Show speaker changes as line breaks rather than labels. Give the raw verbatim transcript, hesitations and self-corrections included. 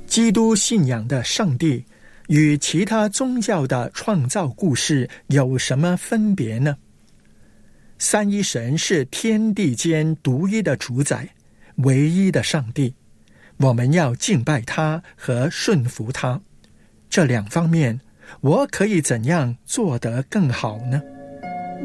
基督信仰的上帝与其他宗教的创造故事有什么分别呢？三一神是天地间独一的主宰，唯一的上帝，我们要敬拜他和顺服他。这两方面，我可以怎样做得更好呢？